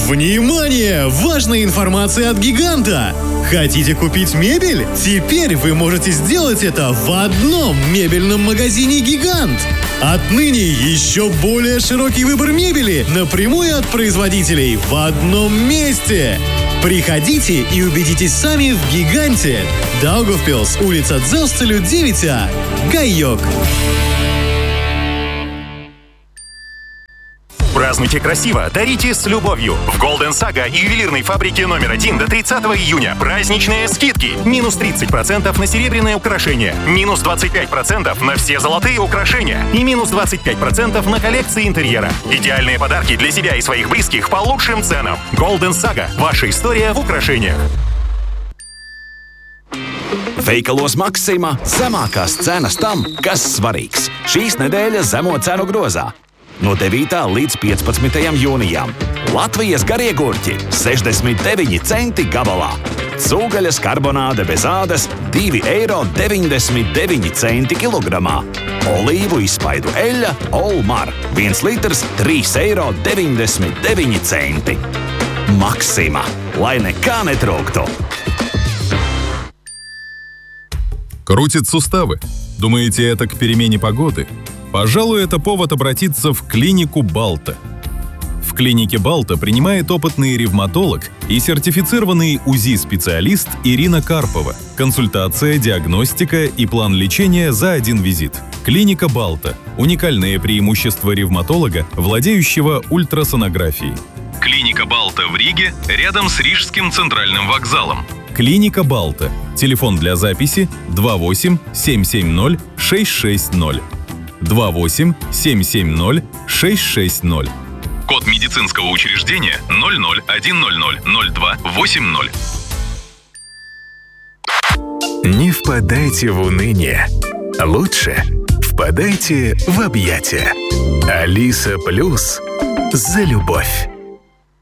Внимание! Важная информация от «Гиганта». Хотите купить мебель? Теперь вы можете сделать это в одном мебельном магазине «Гигант». Отныне еще более широкий выбор мебели напрямую от производителей в одном месте. Приходите и убедитесь сами в «Гиганте». Даугавпилс, улица Дзелстелю, 9А. Гайок. Празднуйте красиво, дарите с любовью. В Golden Saga и ювелирной фабрике номер 1 до 30 июня праздничные скидки. Минус 30% на серебряные украшения, минус 25% на все золотые украшения и минус 25% на коллекции интерьера. Идеальные подарки для себя и своих близких по лучшим ценам. Golden Saga. Ваша история в украшениях. Veikalos Maxima zemākās cenas tam, kas svarīgs. Šīs nedēļas zemo cenu grozā. No 9. līdz 15. jūnijam. Latvijas garie gurķi 69 centi gabalā. Cūgaļas karbonāde bez ādas 2,99 eiro kilogramā. Olīvu izspaidu eļļa Olmar 1 litrs 3,99 eiro. Maxima, lai nekā netrūktu. Крутит суставы? Думаете, это к перемене погоды? Пожалуй, это повод обратиться в клинику Балта. В клинике Балта принимает опытный ревматолог и сертифицированный УЗИ-специалист Ирина Карпова. Консультация, диагностика и план лечения за один визит. Клиника Балта. Уникальное преимущество ревматолога, владеющего ультрасонографией. Клиника Балта в Риге, рядом с Рижским центральным вокзалом. Клиника Балта. Телефон для записи 28 770 660. 28 770 660. Код медицинского учреждения 001000280. Не впадайте в уныние. Лучше впадайте в объятия. Алиса Плюс за любовь.